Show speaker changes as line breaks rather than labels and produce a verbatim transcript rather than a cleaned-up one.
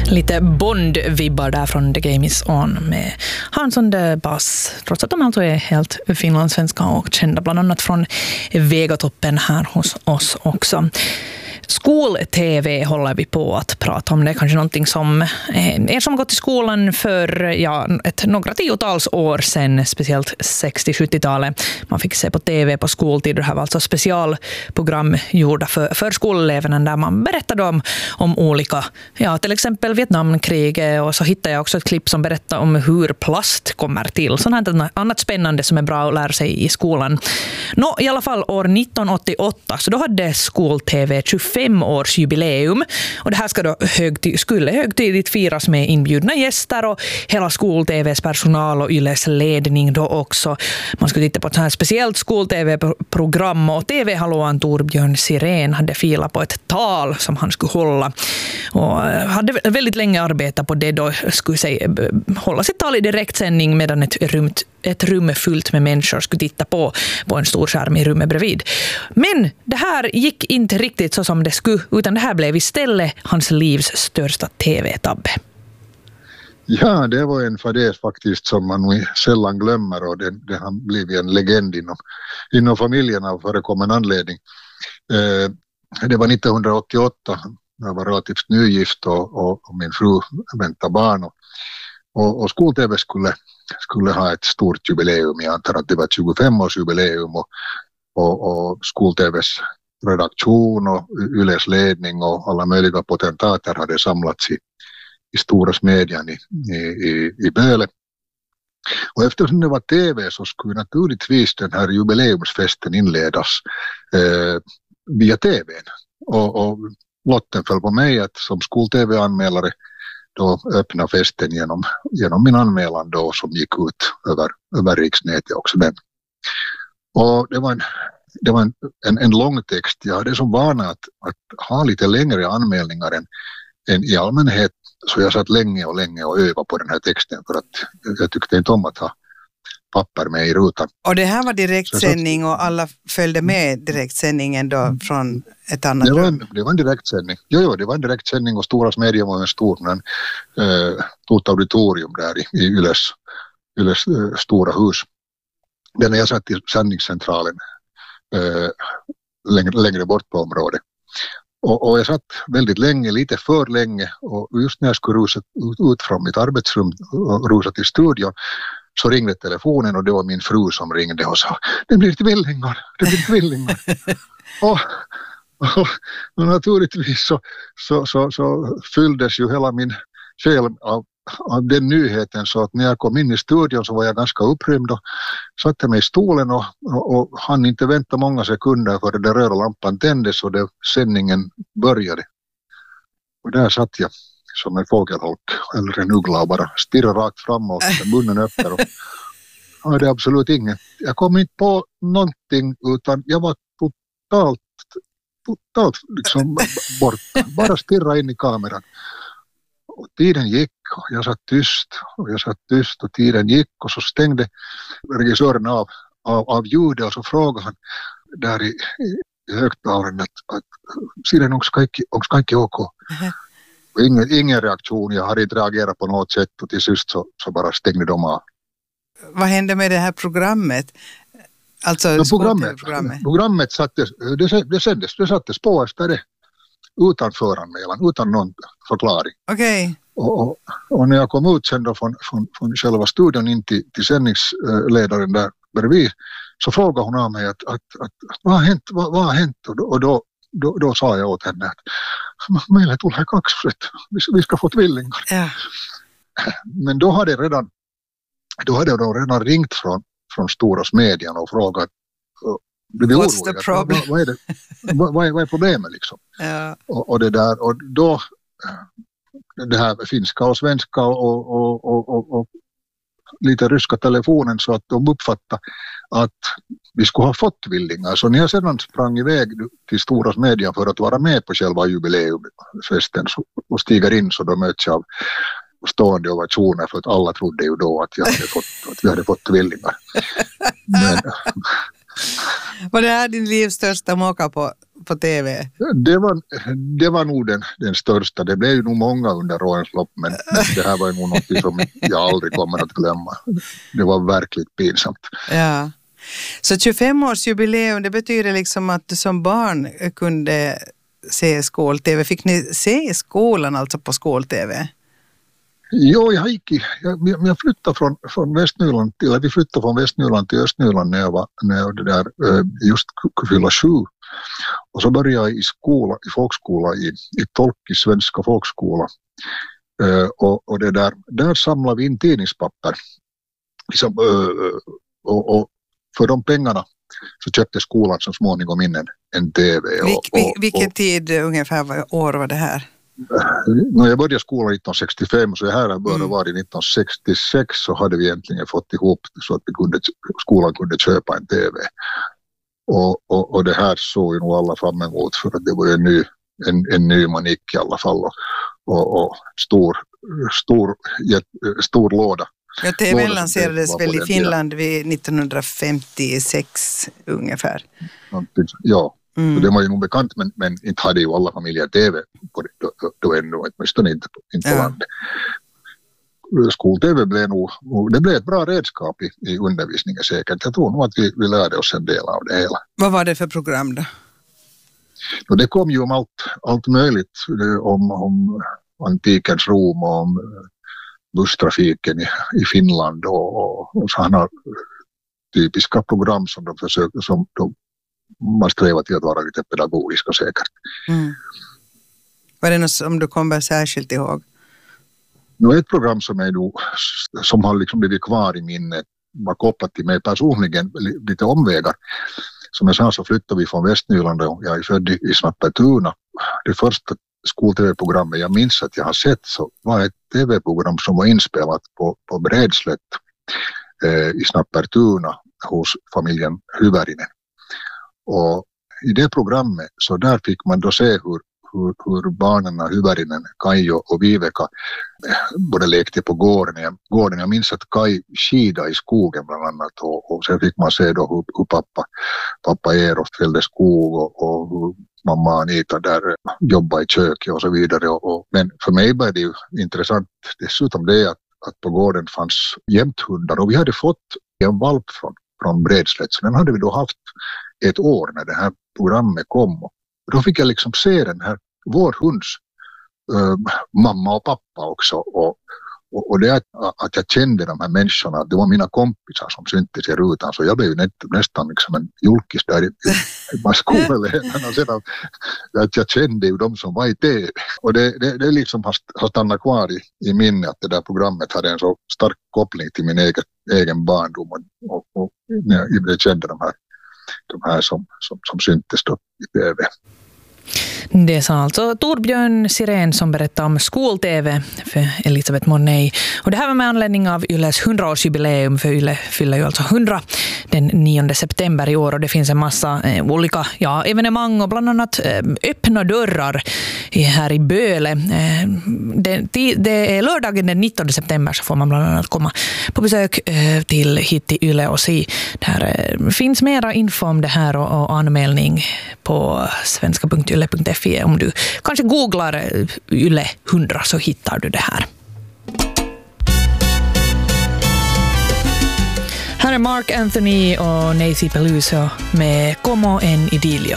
Lite Bond-vibbar där från The Game Is On med Hansson de Bass, trots att de alltså är helt finlandssvenska och kända bland annat från Vegatoppen här hos oss också. Skol-T V håller vi på att prata om. Det är kanske någonting som er som gått i skolan för ja, ett, några tiotals år sedan, speciellt sextio-sjuttiotalet. Man fick se på T V på skoltid. Det här var alltså specialprogram gjorda för, för skoleleverna där man berättade om, om olika, ja, till exempel Vietnamkriget, och så hittade jag också ett klipp som berättar om hur plast kommer till. Sånt här annat spännande som är bra att lära sig i skolan. Nå, i alla fall år nittonhundraåttioåtta, så då hade Skol-T V tjugofem års jubileum, och det här ska då högtid, skulle högtidigt firas med inbjudna gäster och hela Skol-T V:s personal och Yles ledning då också. Man skulle titta på ett så här speciellt Skol-T V-program, och T V-hallåan Torbjörn Sirén hade filat på ett tal som han skulle hålla, och hade väldigt länge arbetat på det då, skulle säga, hålla sitt tal i direktsändning medan ett rum, ett rum fullt med människor skulle titta på på en stor skärm i rummet bredvid. Men det här gick inte riktigt så som det skulle, utan det här blev istället hans livs största T V-tabbe.
Ja, det var en fadäs faktiskt som man sällan glömmer, och det, det har blivit en legend inom, inom familjen av förekommande anledning. Eh, det var nittonhundraåttioåtta, jag var relativt nygift och, och, och min fru väntade barn, och, och, och Skol-T V skulle, skulle ha ett stort jubileum. Jag antar att det var tjugofem års jubileum, och, och, och Skol-T V:s redaktion och Yles ledning och alla möjliga potentater hade samlats i, i stora smedjan i, i, i Böle. Och eftersom det var T V så skulle naturligtvis den här jubileumsfesten inledas eh, via T V. Och, och lotten föll på mig att som Skol-T V-anmälare då öppna festen genom, genom min anmälan då, som gick ut över, över riksnätet också den. Och det var en Det var en, en, en lång text. Jag hade som vana att, att ha lite längre anmälningar än, än i allmänhet. Så jag satt länge och länge och övade på den här texten, för att jag tyckte inte om att ha papper med i rutan.
Och det här var direktsändning och alla följde med direktsändningen då från ett annat
det var en,
rum?
Det var en direktsändning. Jo, jo, det var en direktsändning, och Stora Smedjan var en stor men, eh, stort auditorium där i, i Yles, Yles eh, stora hus. Den jag satt i sändningscentralen Uh, längre, längre bort på området. Och, och jag satt väldigt länge, lite för länge, och just när jag skulle rusa ut, ut från mitt arbetsrum och rusa till studion, så ringde telefonen, och det var min fru som ringde och sa: det blir tvillingar, det blir tvillingar. och, och, och naturligtvis så, så, så, så fylldes ju hela min själ av av den nyheten, så att när jag kom in i studion så var jag ganska upprymd och satte mig i stolen och, och, och hann inte vänta många sekunder för den röda lampan tändes och det, sändningen började. Och där satt jag som en fågelholk eller en uggla och bara stirrade rakt framåt med munnen öppen, och jag hade absolut inget. Jag kom inte på någonting, utan jag var totalt totalt liksom borta. Bara stirra in i kameran. Och tiden gick och jag satt tyst och jag satt tyst och tiden gick, och så stängde regissören av, av, av ljudet, och så frågade han där i, i högtalaren att, att ser det nog kaikki ok? Mm-hmm. Och ingen, ingen reaktion, jag hade inte reagerat på något sätt, och till sist så, så bara stängde de av.
Vad hände med det här programmet? Alltså
ja, programmet, programmet. Programmet sattes, det, det, sändes, det sattes på efter det. Utan föranmälan, utan någon förklaring.
Okay.
Och, och, och när jag kom ut sen då från, från, från själva studion in till, till sändningsledaren där bredvid, så frågade hon av mig att, att, att, att vad har hänt, vad, vad har hänt? Och, då, och då, då, då sa jag åt henne att meillä tulee kaksoset, vi, vi ska få tvillingar. Ja. Men då hade redan då hade de redan ringt från, från Stora Smedjan och frågat:
What's the problem?
Vad, vad, är det, vad, vad, är, vad är problemet liksom?
Ja.
Och, och det där, och då det här finska och svenska och, och, och, och, och lite ryska telefonen, så att de uppfattade att vi skulle ha fått tvillingar. Så när jag sedan sprang iväg till Stora Smedjan för att vara med på själva jubileumfesten och stiger in, så då möts jag av stående ovationer, för att alla trodde ju då att, jag hade fått, att vi hade fått tvillingar. Men,
var det här din livs största måka på, på T V?
Det var, det var nog den, den största. Det blev ju nog många under årens lopp, men det här var nog något som jag aldrig kommer att glömma. Det var verkligen pinsamt.
Ja. Så tjugofem-årsjubileum, det betyder liksom att du som barn kunde se skål-T V. Fick ni se skolan alltså på skål-T V?
Jo, jag gick i, jag, jag flyttade från, från Västnyland till, eller vi flyttade från Västnyland till Östnyland när jag var, när jag det där, just fyllde sju. Och så började jag i skola, i folkskola, i, i tolk i svenska folkskola. Och, och det där, där samlade vi in tidningspapper. Liksom, och, och för de pengarna så köpte skolan så småningom in en, en T V. Och,
Vil, vil,
och,
vilken
och,
tid ungefär, vad år var det här?
När jag började skolan nittonhundrasextiofem, så det här började mm. vara i nittonhundrasextiosex, så hade vi äntligen fått ihop så att vi kunde, skolan kunde köpa en T V. Och, och, och det här såg ju nog alla fram emot, för att det var ju en ny, en, en ny manik i alla fall. Och, och, och stor, stor, jätt, stor låda.
Ja, T V lanserades väl i Finland vid nittonhundrafemtiosex ungefär.
Ja.
Mm.
Så det var ju nog bekant, men, men inte hade ju alla familjer T V på det, då, då ännu, åtminstone inte, inte på
ja.
landet. Skol-T V blev nog, det blev ett bra redskap i, i undervisningen säkert. Jag tror nog att vi, vi lärde oss en del av det hela.
Vad var det för program då?
Och det kom ju om allt, allt möjligt, om, om antikens Rom och om busstrafiken i, i Finland och, och, och sådana typiska program som de försöker, som de man strävar till att vara lite pedagogiska säkert.
Mm. Var det något som du kommer särskilt ihåg?
Nu ett program som, är då, som har liksom blivit kvar i minnet, var kopplat till mig personligen, lite omvägar. Som jag sa så flyttade vi från Västnyland och jag är född i Snappertuna. Det första skol-T V-programmet jag minns att jag har sett så var ett T V-program som var inspelat på, på Bredslätt eh, i Snappertuna hos familjen Hyvärinen. Och i det programmet så där fick man då se hur, hur, hur barnen och Hyvärinen, Kai och Viveka både lekte på gården. Jag, gården. jag minns att Kai skida i skogen bland annat och, och sen fick man se då hur, hur pappa, pappa Eros fällde skog och, och hur mamma Anita där jobbade i köket och så vidare. Och, och, men för mig var det ju intressant dessutom det att, att på gården fanns jämthundar och vi hade fått en valp från, från Bredslätt, så den hade vi då haft ett år när det här programmet kom. Och då fick jag liksom se den här, vår hunds äh, mamma och pappa också. Och, och, och det att, att jag kände de här människorna, det var mina kompisar som syntes i rutan, så jag blev ju nä, nästan liksom en julkis där i, i skolan. Och sedan att jag kände ju de som var i T V. Och det, det, det liksom har, har stannat kvar i, i minne att det där programmet hade en så stark koppling till min egen, egen barndom. Och, och, och jag kände de här de här som, som, som syntes då i T V.
Det sa alltså Torbjörn Sirén som berättade om skol-T V för Elisabeth Mornay. Och det här var med anledning av Yles hundraårsjubileum, för Yle fyller ju alltså hundra den nionde september i år, och det finns en massa eh, olika ja, evenemang och bland annat eh, öppna dörrar i, här i Böle. Eh, det, det är lördagen den nittonde september, så får man bland annat komma på besök eh, till hit till Yle och se. Där eh, finns mera info om det här och, och anmälning på svenska punkt yle punkt fi. Om du kanske googlar Yle hundra så hittar du det här. Här är Mark Anthony och Nancy Peluso med Como en idilio.